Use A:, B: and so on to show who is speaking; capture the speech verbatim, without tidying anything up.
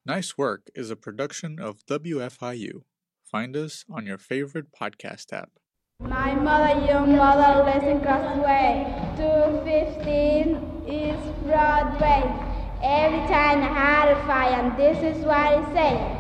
A: Nice Work is a production of W F I U. Find us on your favorite podcast app.
B: My mother, your mother, lives across the way. two fifteen is Broadway. Every time I had a fire, and this is what I say.